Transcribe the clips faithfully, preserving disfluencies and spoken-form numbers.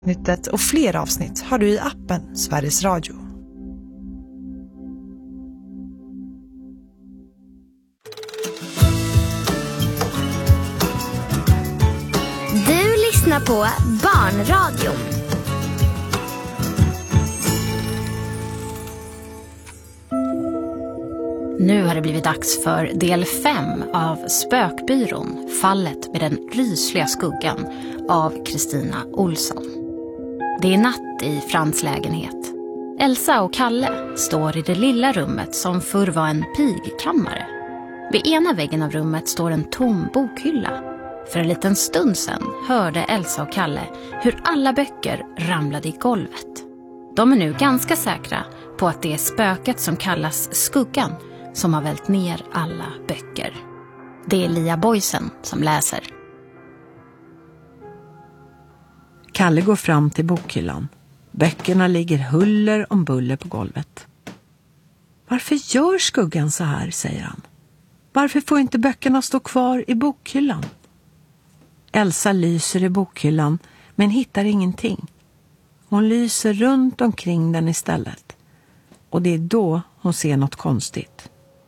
Nyttet och fler avsnitt har du i appen Sveriges Radio. Du lyssnar på Barnradion. Nu har det blivit dags för del fem av Spökbyrån, fallet med den rysliga skuggan av Kristina Olsson. Det är natt i Frans lägenhet. Elsa och Kalle står i det lilla rummet som förr var en pigkammare. Vid ena väggen av rummet står en tom bokhylla. För en liten stund sedan hörde Elsa och Kalle hur alla böcker ramlade i golvet. De är nu ganska säkra på att det är spöket som kallas skuggan som har vält ner alla böcker. Det är Lia Boysen som läser. Kalle går fram till bokhyllan. Böckerna ligger huller om buller på golvet. Varför gör skuggan så här, säger han. Varför får inte böckerna stå kvar i bokhyllan? Elsa lyser i bokhyllan men hittar ingenting. Hon lyser runt omkring den istället. Och det är då hon ser något konstigt.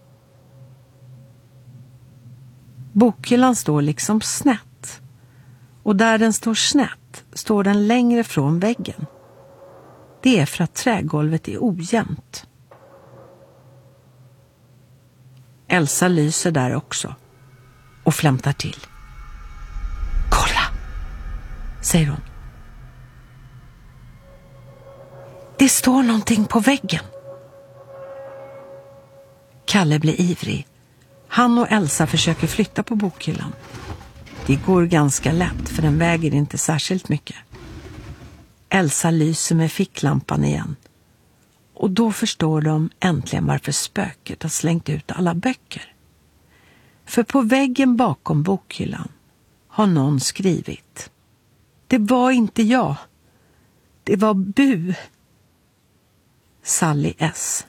Bokhyllan står liksom snett. Och där den står snett står den längre från väggen. Det är för att trägolvet är ojämnt. Elsa lyser där också. Och flämtar till. Kolla, säger hon. Det står någonting på väggen. Kalle blir ivrig. Han och Elsa försöker flytta på bokhyllan. Det går ganska lätt för den väger inte särskilt mycket. Elsa lyser med ficklampan igen. Och då förstår de äntligen varför spöket har slängt ut alla böcker. För på väggen bakom bokhyllan har någon skrivit: Det var inte jag. Det var Bu. Sally S.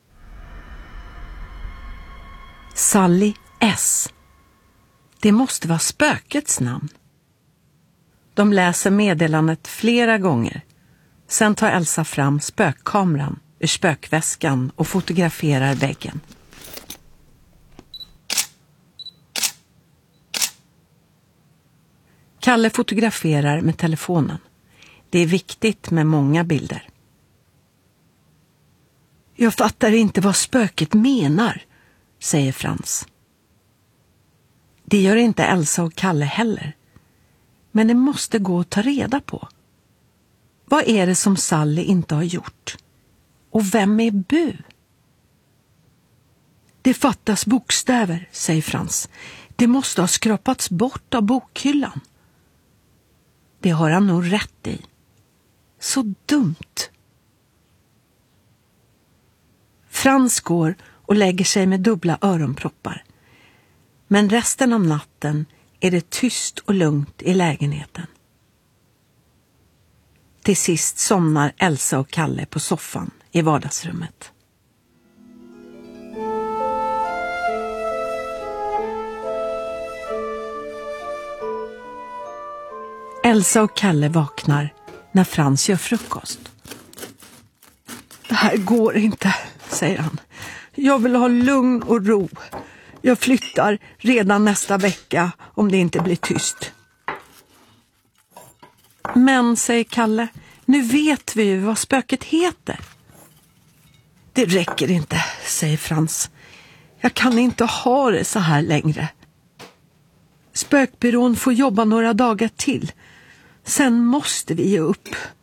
Sally S. Det måste vara spökets namn. De läser meddelandet flera gånger. Sen tar Elsa fram spökkameran ur spökväskan och fotograferar väggen. Kalle fotograferar med telefonen. Det är viktigt med många bilder. Jag fattar inte vad spöket menar, säger Frans. Det gör inte Elsa och Kalle heller. Men det måste gå att ta reda på. Vad är det som Sally inte har gjort? Och vem är Bu? Det fattas bokstäver, säger Frans. Det måste ha skrapats bort av bokhyllan. Det har han nog rätt i. Så dumt. Frans går och lägger sig med dubbla öronproppar. Men resten av natten är det tyst och lugnt i lägenheten. Till sist somnar Elsa och Kalle på soffan i vardagsrummet. Elsa och Kalle vaknar när Frans gör frukost. Det här går inte, säger han. Jag vill ha lugn och ro. Jag flyttar redan nästa vecka om det inte blir tyst. Men, säger Kalle, nu vet vi ju vad spöket heter. Det räcker inte, säger Frans. Jag kan inte ha det så här längre. Spökbyrån får jobba några dagar till. Sen måste vi ge upp.